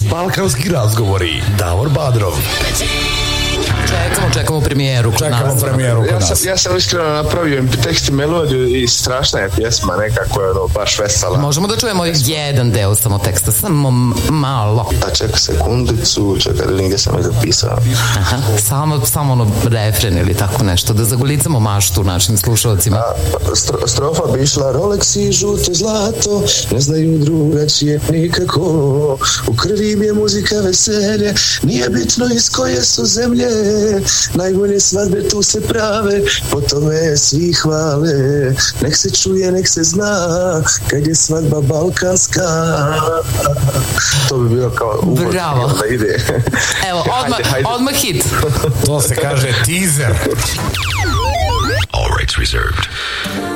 Balkanski razgovori. Davor Badrov. Čekamo premijeru kod nas. Ja sam iskreno napravio tekst i melodiju i strašna je pjesma, nekako je baš vesela. Možemo da čujemo jedan deo samo teksta, samo malo. A čekaj sekundicu, čekaj da vidim gdje sam je zapisao. Aha, samo ono refren ili tako nešto, da zagolicamo maštu našim slušalcima. Strofa bi išla: Rolex i žuto zlato, ne znaju drugačije nikako, u krvi mi je muzika veselje, nije bitno iz koje su zemlje, najbolje svadbe tu se prave, po tome svi hvale, nek se čuje, nek se zna, kad je svadba balkanska. To bi bilo kao uvod. Bravo. Da ide. Evo, odmah hit. To se kaže teaser. All rights reserved.